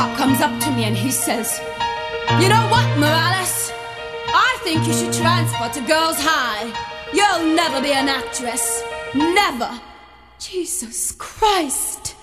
comes up to me and he says, "You know what, Morales? I think you should transfer to Girls High. You'll never be an actress. Never." Jesus Christ.